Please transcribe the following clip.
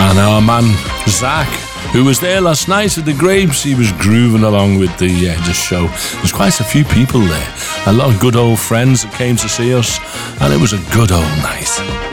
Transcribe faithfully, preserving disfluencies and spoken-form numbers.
And our man Zach, who was there last night at the Grapes, he was grooving along with the, uh, the show. There's quite a few people there, a lot of good old friends that came to see us, and it was a good old night.